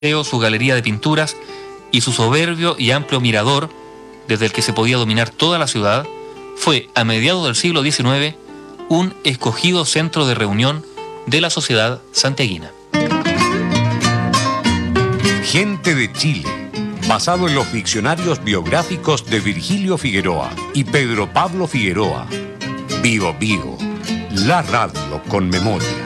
su galería de pinturas y su soberbio y amplio mirador, desde el que se podía dominar toda la ciudad, fue, a mediados del siglo XIX, un escogido centro de reunión de la sociedad santiaguina. Gente de Chile, basado en los diccionarios biográficos de Virgilio Figueroa y Pedro Pablo Figueroa. Bío Bío, la radio con memoria.